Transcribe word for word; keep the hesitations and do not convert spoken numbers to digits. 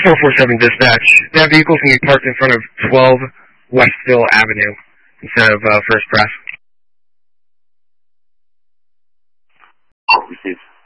four four seven dispatch. That vehicle's going to be parked in front of twelve Westville Avenue instead of uh, First Press. Received.